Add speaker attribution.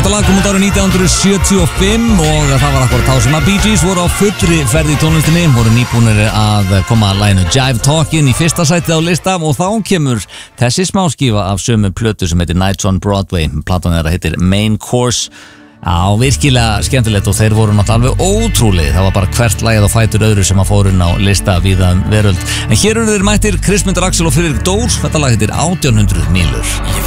Speaker 1: Þetta lag kom út árið 1975 og það var akkurat þá sem að Bee Gees voru á fullri ferð í tónlistinni, voru nýbúnir að koma að læginu Jive Talkin í fyrsta sætið á lista og þá kemur þessi smáskífa af sömu plötu sem heitir Nights on Broadway. Platan þeirra heitir Main Course. Já, virkilega skemmtilegt og þeir voru náttúrulega alveg ótrúlega. Það var bara hvert lagið á fætur öðru sem að fóru inn á lista víða veröld. En hér eru þeir mættir Kristmundur Axel og Friðrik Dór. Þetta lag heitir 1800 mílur.